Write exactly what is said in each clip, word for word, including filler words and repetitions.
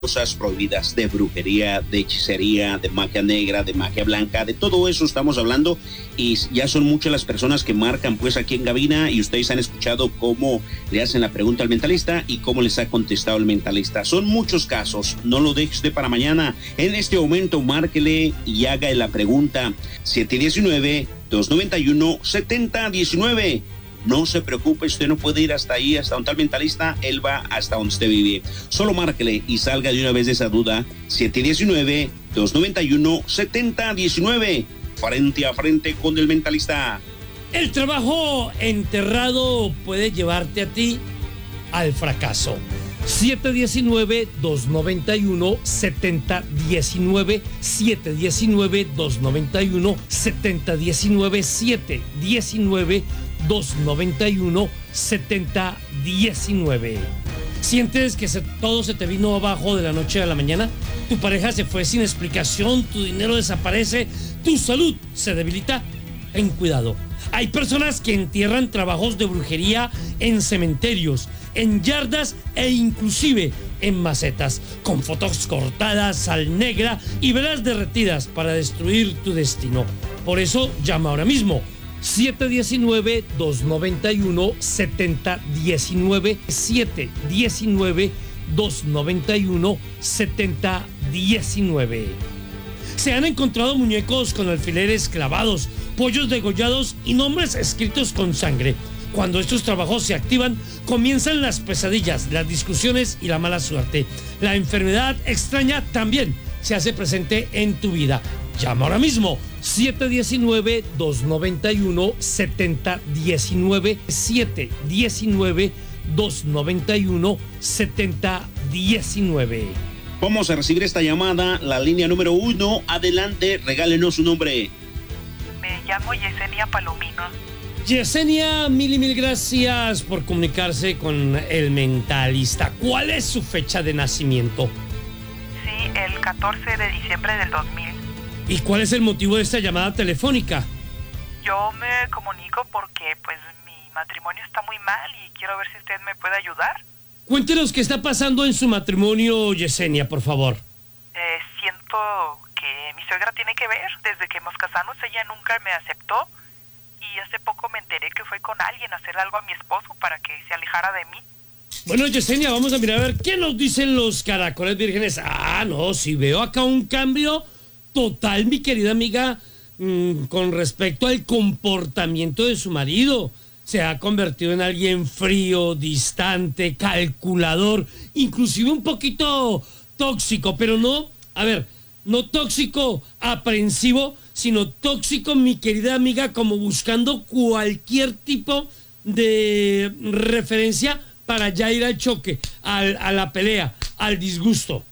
cosas prohibidas, de brujería, de hechicería, de magia negra, de magia blanca, de todo eso estamos hablando, y ya son muchas las personas que marcan pues aquí en cabina, y ustedes han escuchado cómo le hacen la pregunta al mentalista y cómo les ha contestado el mentalista. Son muchos casos, no lo deje usted para mañana. En este momento márquele y haga la pregunta siete uno nueve, dos nueve uno, siete cero uno nueve. No se preocupe, usted no puede ir hasta ahí, hasta un tal mentalista, él va hasta donde usted vive. Solo márquele y salga de una vez de esa duda. siete uno nueve, dos nueve uno, siete cero uno nueve. Frente a frente con el mentalista. El trabajo enterrado puede llevarte a ti al fracaso. siete uno nueve, dos nueve uno, siete cero uno nueve, siete uno nueve, dos nueve uno, siete cero uno nueve, siete uno nueve, dos nueve uno, siete cero uno nueve. ¿Sientes que se, todo se te vino abajo de la noche a la mañana? ¿Tu pareja se fue sin explicación? ¿Tu dinero desaparece? ¿Tu salud se debilita? Ten cuidado. Hay personas que entierran trabajos de brujería en cementerios, en yardas e inclusive en macetas, con fotos cortadas, sal negra y velas derretidas para destruir tu destino. Por eso llama ahora mismo. siete uno nueve, dos nueve uno, siete cero uno nueve, siete uno nueve, dos nueve uno, siete cero uno nueve. Se han encontrado muñecos con alfileres clavados, pollos degollados y nombres escritos con sangre. Cuando estos trabajos se activan, comienzan las pesadillas, las discusiones y la mala suerte. La enfermedad extraña también se hace presente en tu vida. Llama ahora mismo. siete uno nueve, dos nueve uno, siete cero uno nueve, siete uno nueve, dos nueve uno, siete cero uno nueve. Vamos a recibir esta llamada, la línea número uno. Adelante, regálenos su nombre. Me llamo Yesenia Palomino. Yesenia, mil y mil gracias por comunicarse con el mentalista. ¿Cuál es su fecha de nacimiento? Sí, el catorce de diciembre del dos mil. ¿Y cuál es el motivo de esta llamada telefónica? Yo me comunico porque pues mi matrimonio está muy mal y quiero ver si usted me puede ayudar. Cuéntenos qué está pasando en su matrimonio, Yesenia, por favor. Eh, siento que mi suegra tiene que ver. Desde que nos casamos ella nunca me aceptó y hace poco me enteré que fue con alguien a hacer algo a mi esposo para que se alejara de mí. Bueno, Yesenia, vamos a mirar a ver qué nos dicen los caracoles vírgenes. Ah, no, si veo acá un cambio total, mi querida amiga, mmm, con respecto al comportamiento de su marido. Se ha convertido en alguien frío, distante, calculador, inclusive un poquito tóxico, pero no, a ver, no tóxico aprensivo, sino tóxico, mi querida amiga, como buscando cualquier tipo de referencia para ya ir al choque, al, a la pelea, al disgusto.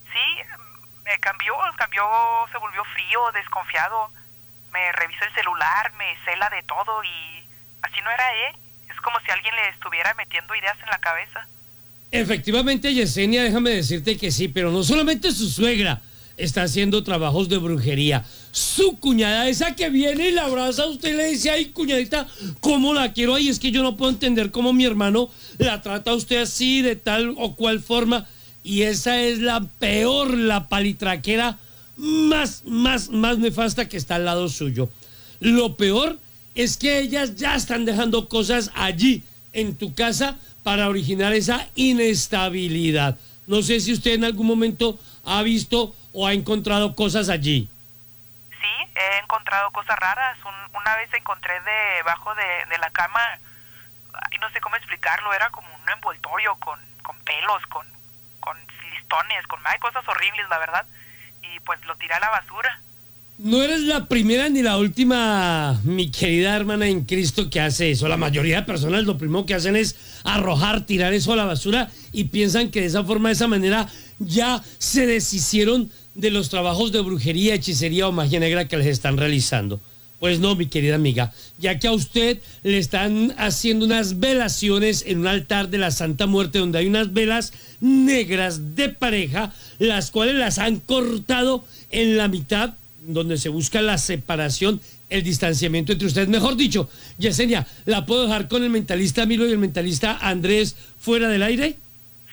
Me cambió, cambió, se volvió frío, desconfiado, me revisó el celular, me cela de todo y así no era él. Es como si alguien le estuviera metiendo ideas en la cabeza. Efectivamente, Yesenia, déjame decirte que sí, pero no solamente su suegra está haciendo trabajos de brujería. Su cuñada, esa que viene y la abraza a usted y le dice, ay, cuñadita, ¿cómo la quiero? Ay, es que yo no puedo entender cómo mi hermano la trata a usted así, de tal o cual forma. Y esa es la peor, la palitraquera más, más, más nefasta que está al lado suyo. Lo peor es que ellas ya están dejando cosas allí, en tu casa, para originar esa inestabilidad. No sé si usted en algún momento ha visto o ha encontrado cosas allí. Sí, he encontrado cosas raras. Un, una vez encontré debajo de, de la cama, ay, no sé cómo explicarlo, era como un envoltorio con, con pelos, con... con listones, con hay cosas horribles, la verdad, y pues lo tiré a la basura. No eres la primera ni la última, mi querida hermana en Cristo, que hace eso. La mayoría de personas lo primero que hacen es arrojar, tirar eso a la basura y piensan que de esa forma, de esa manera, ya se deshicieron de los trabajos de brujería, hechicería o magia negra que les están realizando. Pues no, mi querida amiga, ya que a usted le están haciendo unas velaciones en un altar de la Santa Muerte donde hay unas velas negras de pareja, las cuales las han cortado en la mitad, donde se busca la separación, el distanciamiento entre ustedes. Mejor dicho, Yesenia, ¿la puedo dejar con el mentalista Milo y el mentalista Andrés fuera del aire? Sí, yo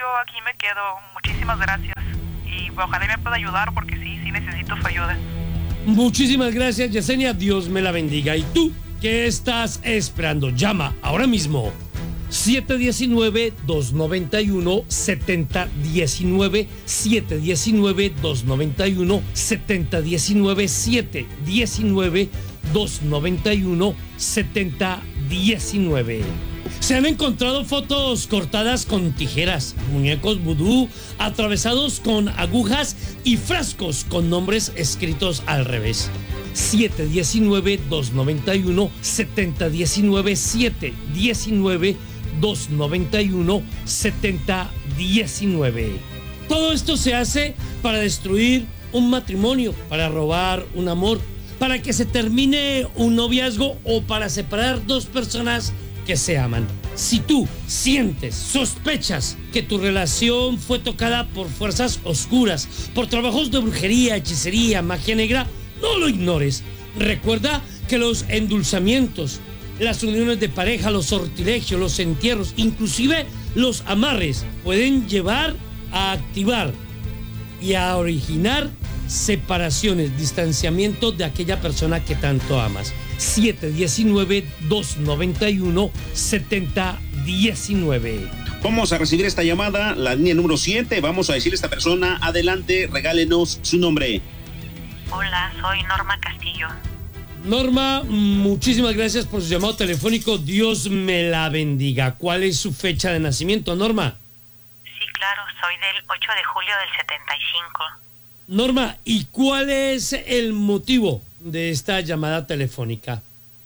yo aquí me quedo. Muchísimas gracias. Y ojalá me pueda ayudar porque sí, sí necesito su ayuda. Muchísimas gracias, Yesenia. Dios me la bendiga. ¿Y tú qué estás esperando? Llama ahora mismo. siete uno nueve, dos nueve uno, siete cero uno nueve, siete uno nueve, dos nueve uno, siete cero uno nueve, siete uno nueve, dos nueve uno, siete cero uno nueve. Se han encontrado fotos cortadas con tijeras, muñecos vudú atravesados con agujas y frascos con nombres escritos al revés. siete uno nueve, dos nueve uno, siete cero uno nueve, siete uno nueve, dos nueve uno, siete cero uno nueve. Todo esto se hace para destruir un matrimonio, para robar un amor, para que se termine un noviazgo o para separar dos personas que se aman. Si tú sientes, sospechas que tu relación fue tocada por fuerzas oscuras, por trabajos de brujería, hechicería, magia negra, no lo ignores. Recuerda que los endulzamientos, las uniones de pareja, los sortilegios, los entierros, inclusive los amarres, pueden llevar a activar y a originar separaciones, distanciamiento de aquella persona que tanto amas. siete uno nueve, dos nueve uno, siete cero uno nueve. Vamos a recibir esta llamada, la línea número siete. Vamos a decirle a esta persona, adelante, regálenos su nombre. Hola, soy Norma Castillo. Norma, muchísimas gracias por su llamado telefónico. Dios me la bendiga. ¿Cuál es su fecha de nacimiento, Norma? Sí, claro, soy del ocho de julio del setenta y cinco. Norma, ¿y cuál es el motivo de esta llamada telefónica?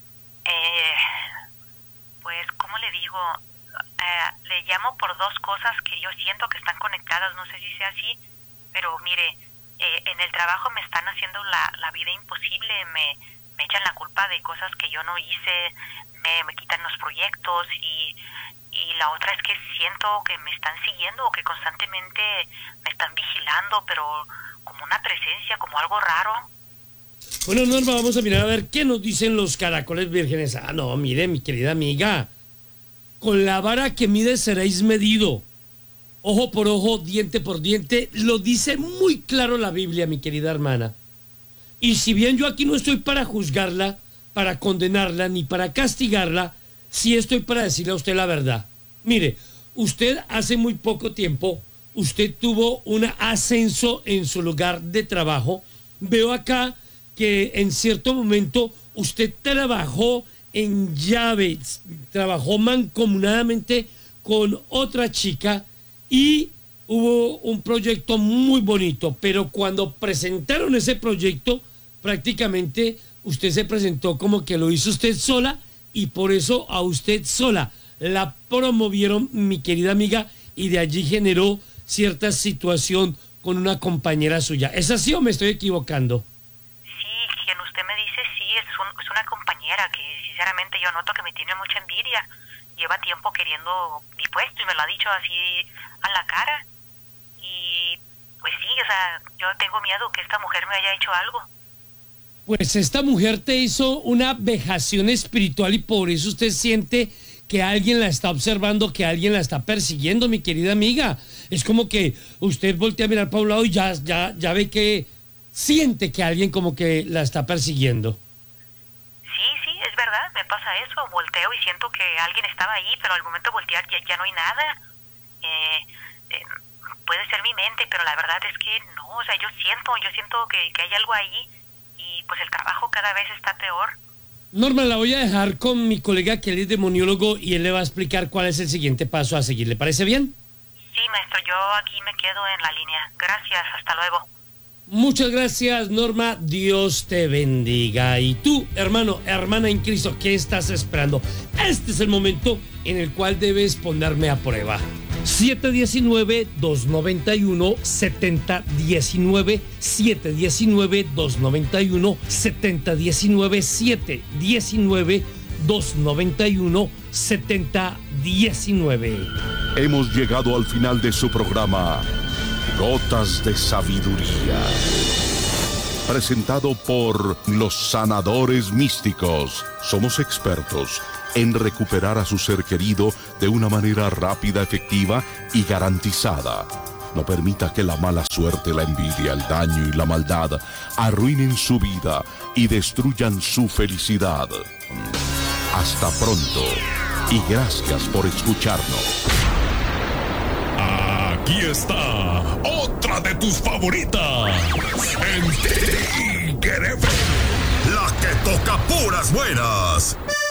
Eh, pues, ¿cómo le digo? Eh, le llamo por dos cosas que yo siento que están conectadas, no sé si sea así, pero mire, eh, en el trabajo me están haciendo la, la vida imposible, me, me echan la culpa de cosas que yo no hice, me, me quitan los proyectos y, y la otra es que siento que me están siguiendo o que constantemente me están vigilando, pero como una presencia, como algo raro. Bueno, Norma, vamos a mirar a ver qué nos dicen los caracoles vírgenes. Ah, no, mire, mi querida amiga, con la vara que mide seréis medido, ojo por ojo, diente por diente, lo dice muy claro la Biblia, mi querida hermana. Y si bien yo aquí no estoy para juzgarla, para condenarla, ni para castigarla, sí estoy para decirle a usted la verdad. Mire, usted hace muy poco tiempo, usted tuvo un ascenso en su lugar de trabajo. Veo acá que en cierto momento usted trabajó en llaves, trabajó mancomunadamente con otra chica y hubo un proyecto muy bonito, pero cuando presentaron ese proyecto, prácticamente usted se presentó como que lo hizo usted sola y por eso a usted sola la promovieron, mi querida amiga, y de allí generó cierta situación con una compañera suya. ¿Es así o me estoy equivocando? Sí, quien usted me dice, sí, es, un, es una compañera que sinceramente yo noto que me tiene mucha envidia. Lleva tiempo queriendo mi puesto y me lo ha dicho así a la cara. Y pues sí, o sea, yo tengo miedo que esta mujer me haya hecho algo. Pues esta mujer te hizo una vejación espiritual y por eso usted siente que alguien la está observando, que alguien la está persiguiendo, mi querida amiga. Es como que usted voltea a mirar para un lado y ya, ya, ya ve que siente que alguien como que la está persiguiendo. Sí, sí, es verdad, me pasa eso. Volteo y siento que alguien estaba ahí, pero al momento de voltear ya, ya no hay nada. Eh, eh, puede ser mi mente, pero la verdad es que no, o sea, yo siento, yo siento que, que hay algo ahí y pues el trabajo cada vez está peor. Norma, la voy a dejar con mi colega que él es demoniólogo y él le va a explicar cuál es el siguiente paso a seguir. ¿Le parece bien? Sí, maestro, yo aquí me quedo en la línea. Gracias, hasta luego. Muchas gracias, Norma. Dios te bendiga. Y tú, hermano, hermana en Cristo, ¿qué estás esperando? Este es el momento en el cual debes ponerme a prueba. siete uno nueve, dos nueve uno, siete cero uno nueve, siete uno nueve, dos nueve uno, siete cero uno nueve, siete uno nueve, dos nueve uno, siete cero uno nueve. Hemos llegado al final de su programa Gotas de Sabiduría, presentado por los sanadores místicos. Somos expertos en recuperar a su ser querido de una manera rápida, efectiva y garantizada. No permita que la mala suerte, la envidia, el daño y la maldad arruinen su vida y destruyan su felicidad. Hasta pronto y gracias por escucharnos. Aquí está otra de tus favoritas. En Tigre F M, la que toca puras buenas.